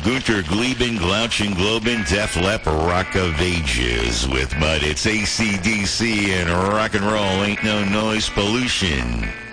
Gunter Gleben, Glouchin Globin, Def Lepp, Rock of Ages with Mud. It's AC/DC and rock and roll. Ain't no noise pollution.